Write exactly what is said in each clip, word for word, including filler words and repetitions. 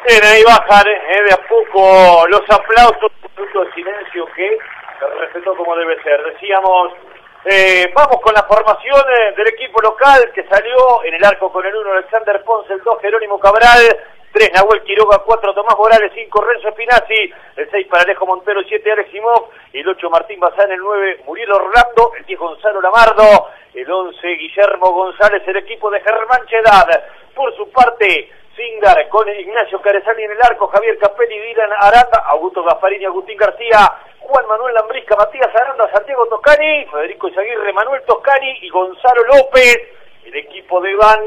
Bien, ahí bajan eh, de a poco los aplausos, un minuto de silencio que se respetó como debe ser. Decíamos, eh, vamos con la formación eh, del equipo local que salió en el arco con el uno Alexander Ponce, el dos Jerónimo Cabral, tres Nahuel Quiroga, cuatro Tomás Morales, cinco Renzo Spinazzi, el seis para Alejo Montero, el siete Alex Simov, el ocho Martín Bazán, el nueve Muriel Orlando, el diez Gonzalo Lamardo, el once Guillermo González, el equipo de Germán Chedad. Por su parte, Singar con Ignacio Carezani en el arco, Javier Capelli, Dylan Aranda, Augusto Gasparini, Agustín García, Juan Manuel Lambrisca, Matías Aranda, Santiago Toscani, Federico Izaguirre, Manuel Toscani y Gonzalo López, el equipo de Iván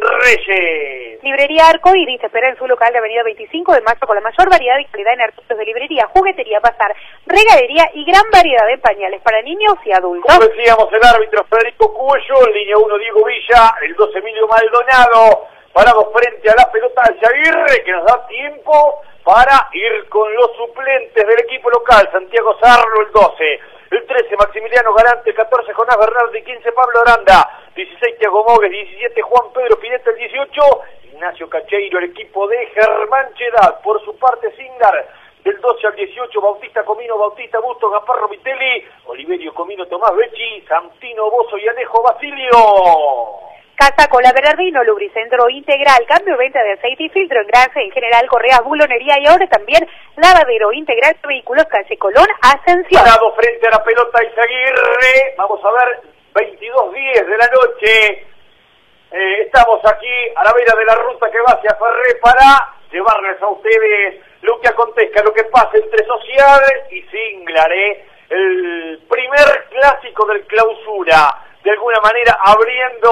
Reyes. Librería Arcoiris espera en su local de avenida veinticinco de mayo con la mayor variedad y calidad en artículos de librería, juguetería, bazar, regalería y gran variedad de pañales para niños y adultos. Como decíamos, el árbitro Federico Cuello, en línea uno Diego Villa, el dos Emilio Maldonado, paramos frente a la pelota de Izaguirre, que nos da tiempo para ir con los suplentes del equipo local. Santiago Sarlo, el doce, el trece Maximiliano Galante, el catorce Jonás Bernardi, quince Pablo Aranda, dieciséis Tiago Mogues, diecisiete Juan Pedro Pineta, el dieciocho Ignacio Cacheiro, el equipo de Germán Chedad. Por su parte, Singar, del doce al dieciocho, Bautista Comino, Bautista Busto, Gaparro Vitelli, Oliverio Comino, Tomás Becci, Santino Bozo y Alejo Basilio. Casa Cola Bernardino, lubricentro integral, cambio y venta de aceite y filtro en grasa, en general, correas, bulonería y ahora también lavadero integral de vehículos, calle Colón, Ascensión. Parado frente a la pelota Izaguirre, vamos a ver, veintidós diez de la noche, eh, estamos aquí a la vera de la ruta que va hacia Ferré para llevarles a ustedes lo que acontezca, lo que pasa entre Social y Singlar, eh, el primer clásico del clausura, de alguna manera abriendo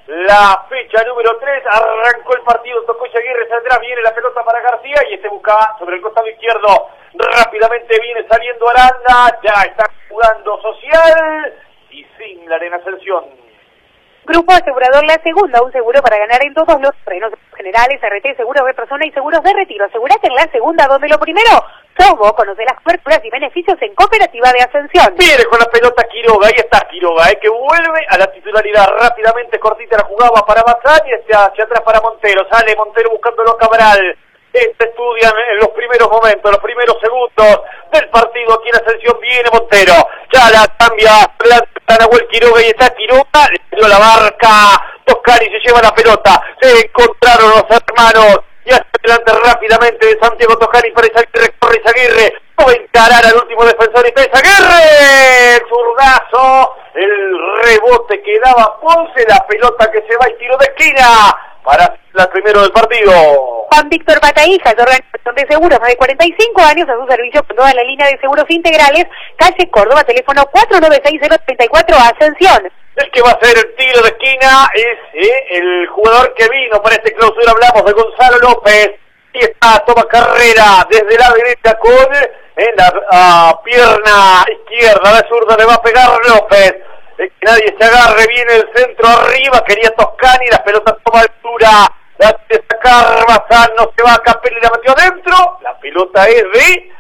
la fecha número tres, arrancó el partido, tocó Izaguirre, hacia atrás, viene la pelota para García y este busca sobre el costado izquierdo, rápidamente viene saliendo Aranda, ya está jugando Social y Singlar en Ascensión. Grupo Asegurador La Segunda, un seguro para ganar en todos los terrenos generales, R T, seguros de persona y seguros de retiro. Asegurate en La Segunda, donde lo primero sos vos, conocés las coberturas y beneficios en Cooperativa de Ascensión. Viene con la pelota Quiroga, ahí está Quiroga, eh, que vuelve a la titularidad rápidamente, cortita la jugaba para Bazán y hacia, hacia atrás para Montero, sale Montero buscándolo a Cabral. Este estudian en los primeros momentos, los primeros segundos del partido aquí en Ascensión. Viene Montero, ya la cambia para Nahuel Quiroga y está Quiroga, le dio la barca, Toscani se lleva la pelota, se encontraron los hermanos y hacia adelante rápidamente de Santiago Toscani para Izaguirre, corre Izaguirre, no va a encarar al último defensor y está Izaguirre, el zurdazo, el rebote que daba Ponce, la pelota que se va y tiro de esquina para el primero del partido. Juan Víctor Bataíjas, de Organización de Seguros, más de cuarenta y cinco años a su servicio con toda la línea de seguros integrales, calle Córdoba, teléfono cuatro nueve seis cero tres cuatro, Ascensión. El que va a hacer el tiro de esquina es eh, el jugador que vino para este clausura, hablamos de Gonzalo López, y está, toma carrera desde la derecha con eh, la uh, pierna izquierda, la zurda le va a pegar López. Que nadie se agarre, viene el centro arriba, quería Toscani, la pelota toma altura, la de sacar Bazán, no se va, Capelli la metió adentro, la pelota es de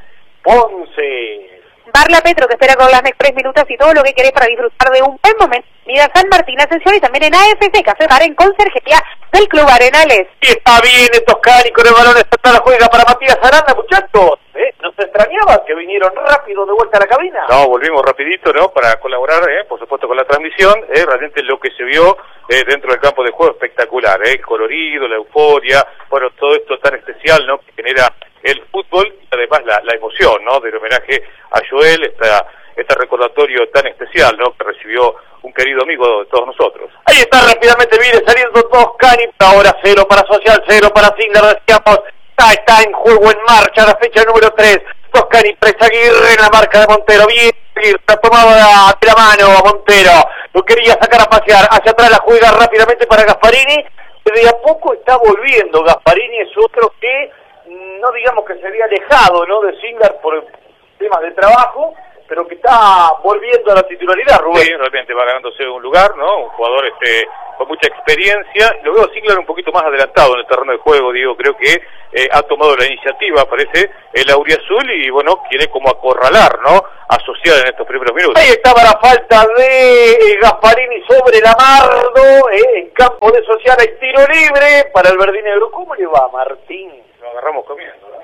Ponce. Barla Petro, que espera con las mejores minutos y todo lo que querés para disfrutar de un buen momento. Mira San Martín, Ascensión y también en A F C, Café Bar en Conserjería del Club Arenales. Y está bien Toscani con el balón, está la juega para Matías Aranda, muchachos. ¿Eh? ¿No se extrañaba que vinieron rápido de vuelta a la cabina? No, volvimos rapidito, ¿no? Para colaborar, ¿eh? Por supuesto, con la transmisión. ¿eh? Realmente lo que se vio eh, dentro del campo de juego espectacular, ¿eh? El colorido, la euforia, bueno, todo esto tan especial, ¿no? Que genera el fútbol y además la, la emoción, ¿no? Del homenaje a Joel, esta, este recordatorio tan especial, ¿no? Que recibió un querido amigo de todos nosotros. Ahí está, rápidamente viene saliendo Toscani, ahora cero para Social, cero para Singlar, decíamos, está, está en juego, en marcha, la fecha número tres, Toscani para Izaguirre en la marca de Montero, bien, está tomado de la mano a Montero, lo quería sacar a pasear, hacia atrás la juega rápidamente para Gasparini, de a poco está volviendo, Gasparini es otro que, no digamos que se había alejado, ¿no? De Singlar por temas de trabajo, pero que está volviendo a la titularidad, Rubén. Sí, realmente va ganándose un lugar, ¿no? Un jugador este con mucha experiencia. Lo veo a Singlar un poquito más adelantado en el terreno de juego, digo, creo que eh, ha tomado la iniciativa, parece, el auriazul, y bueno, quiere como acorralar, ¿no? Asociar en estos primeros minutos. Ahí estaba la falta de eh, Gasparini sobre Lamardo, eh, en campo de Social hay tiro libre para el verdinegro. ¿Cómo le va, Martín? Lo agarramos comiendo, ¿no?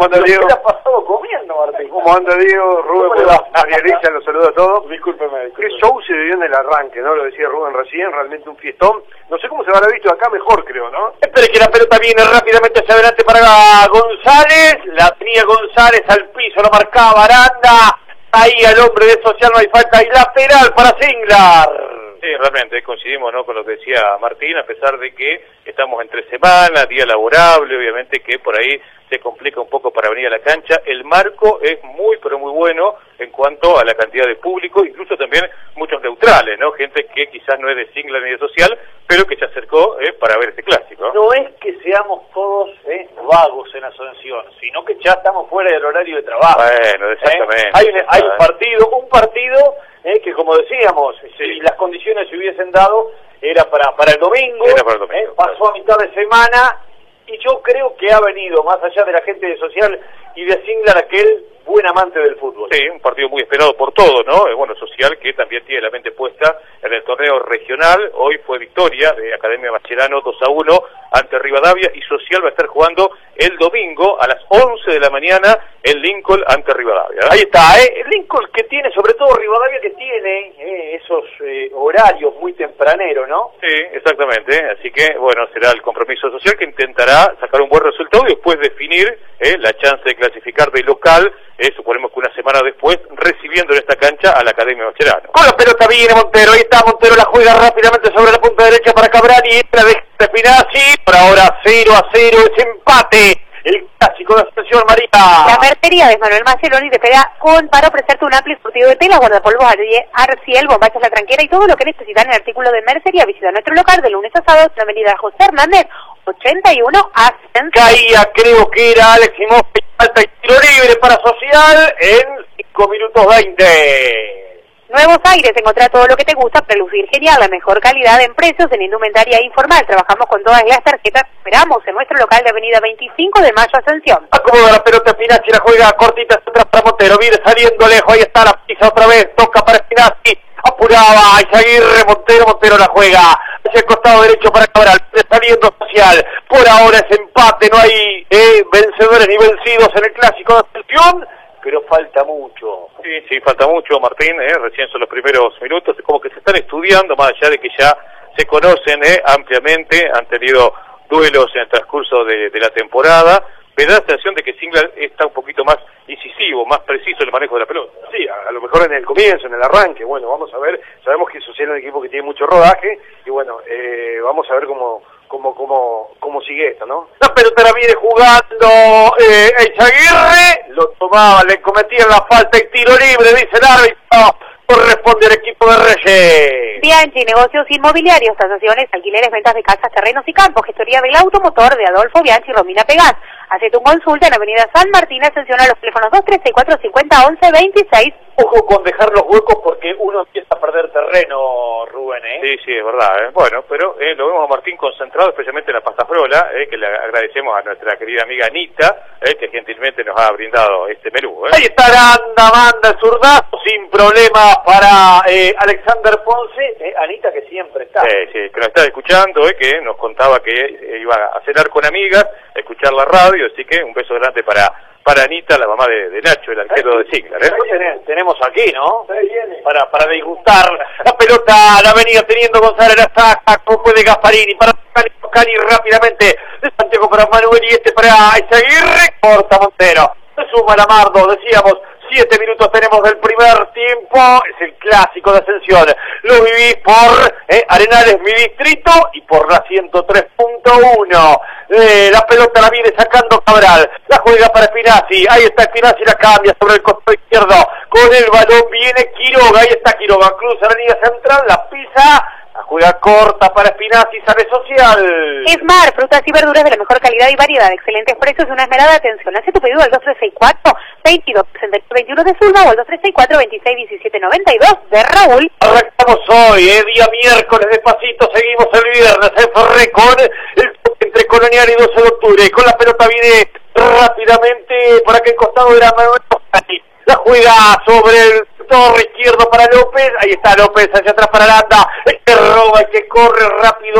¿Cómo anda Diego? ¿Qué ha pasado comiendo, Martín? ¿Cómo anda Diego? Rubén, María Alicia, los saludo a todos. Discúlpeme, discúlpeme. Qué show se vivió en el arranque, ¿no? Lo decía Rubén recién, realmente un fiestón. No sé cómo se habrá visto acá, mejor creo, ¿no? Espere que la pelota viene rápidamente hacia adelante para González. La tenía González al piso, lo marcaba Aranda. Ahí al hombre de Social no hay falta. Y lateral para Singlar. Sí, realmente coincidimos, ¿no?, con lo que decía Martín, a pesar de que estamos entre semana, día laborable, obviamente que por ahí se complica un poco para venir a la cancha. El marco es muy, pero muy bueno en cuanto a la cantidad de público, incluso también muchos neutrales, ¿no? Gente que quizás no es de Singlar ni de Social, pero que se acercó eh, para ver este clásico. No es que seamos todos eh, vagos en Asunción, sino que ya estamos fuera del horario de trabajo. Bueno, exactamente. ¿Eh? Hay, un, hay un partido, un partido eh, que como decíamos, sí. si las condiciones se hubiesen dado, era para, para el domingo, era para el domingo eh, pasó a mitad de semana, y yo creo que ha venido, más allá de la gente de Social y de Singlar, aquel buen amante del fútbol. Sí, un partido muy esperado por todos, ¿no? Eh, bueno, Social, que también tiene la mente puesta en el torneo regional. Hoy fue victoria de Academia Mascherano dos a uno ante Rivadavia, y Social va a estar jugando el domingo a las once de la mañana en Lincoln ante Rivadavia, ¿eh? Ahí está, ¿eh? El Lincoln que tiene, sobre todo Rivadavia, que tiene eh, esos eh, horarios muy tempraneros, ¿no? Sí, exactamente. Así que, bueno, será el compromiso Social que intentará sacar un buen resultado y después definir eh, la chance de clasificar de local. Eh, suponemos que una semana después, recibiendo en esta cancha a la Academia Mascherano. Con la pelota viene Montero, ahí está Montero, la juega rápidamente sobre la punta derecha para Cabral y entra de Spinazzi. Por ahora cero a cero, es empate. El clásico de Asunción, María. La mercería de Manuel Maceloni te espera con para ofrecerte un amplio surtido de tela, guardapolvos, Arciel, bombachas La Tranquera y todo lo que necesitan en artículos de mercería. Visita nuestro local de lunes a sábado en la avenida José Hernández, ochenta y uno Ascensión. Caía, creo que era Alex Simón, falta y tiro libre para Social en cinco minutos veinte. Nuevos Aires, encontrar todo lo que te gusta para lucir genial, la mejor calidad en precios en indumentaria informal. Trabajamos con todas las tarjetas. Esperamos en nuestro local de avenida veinticinco de mayo, Ascensión. Acomoda la pelota Spinazzi, la juega cortita atrás para Montero, viene saliendo lejos, ahí está la pisa otra vez, toca para Spinazzi, apuraba, Izaguirre, Montero, Montero la juega hacia el costado derecho para Cabral, viene saliendo Social. Por ahora es empate, no hay eh, vencedores ni vencidos en el clásico de Asunción, pero falta mucho. Sí, sí, falta mucho, Martín, eh, recién son los primeros minutos, como que se están estudiando, más allá de que ya se conocen eh, ampliamente, han tenido duelos en el transcurso de, de la temporada, pero da la sensación de que Singlar está un poquito más incisivo, más preciso en el manejo de la pelota. Sí, a, a lo mejor en el comienzo, en el arranque, bueno, vamos a ver, sabemos que Social es un equipo que tiene mucho rodaje, y bueno, eh, vamos a ver cómo, cómo, cómo, cómo sigue esto, ¿no? La pelota la viene jugando eh, Izaguirre, lo tomaba, le cometían la falta y tiro libre, dice el árbitro, corresponde al equipo de Reyes. Bianchi, negocios inmobiliarios, tasaciones, alquileres, ventas de casas, terrenos y campos, gestoría del automotor de Adolfo Bianchi y Romina Pegás. Hacé tu consulta en avenida San Martín, Ascensión, a los teléfonos dos tres seis cuatro cinco cero once veintiséis. Ojo con dejar los huecos porque uno empieza a perder terreno, Rubén, ¿eh? Sí, sí, es verdad, ¿eh? Bueno, pero eh, lo vemos a Martín concentrado, especialmente en la pasta frola, eh, que le agradecemos a nuestra querida amiga Anita, eh, que gentilmente nos ha brindado este menú, ¿eh? Ahí está Aranda, manda el zurdazo, sin problema para eh, Alexander Ponce, eh, Anita que siempre está. Sí, sí, que nos está escuchando, eh, que nos contaba que eh, iba a cenar con amigas, a escuchar la radio, así que un beso grande para para Anita, la mamá de, de Nacho, el arquero de Singlar, ¿eh? Tenemos, tenemos aquí, ¿no? Para, para disgustar. La pelota la venía teniendo González, la saca, como puede Gasparini, para Cani rápidamente, de Santiago para Manuel y este para Izaguirre, corta Montero. Se suma la Mardo, decíamos, siete minutos tenemos del primer tiempo, es el clásico de Ascensión. Lo viví por eh, Arenales, mi distrito, y por la ciento tres punto uno. Eh, la pelota la viene sacando Cabral, la juega para Spinazzi, ahí está Spinazzi, la cambia sobre el costado izquierdo, con el balón viene Quiroga, ahí está Quiroga, cruza la línea central, la pisa, la juega corta para Spinazzi, sale Social. Esmar, frutas y verduras de la mejor calidad y variedad, excelentes precios y una esmerada atención. Hace tu pedido al dos tres seis cuatro, veintidós sesenta y veintiuno de Zulma o al dos tres seis cuatro, veintiséis diecisiete noventa y dos de Raúl. Arrancamos hoy, eh, día miércoles, despacito, seguimos el viernes, en Ferré con el entre Colonial y doce de octubre, con la pelota viene rápidamente por aquel costado de la Manuel Costani, la juega sobre el torre izquierdo para López, ahí está López, hacia atrás para Aranda, el que roba, el que corre rápido.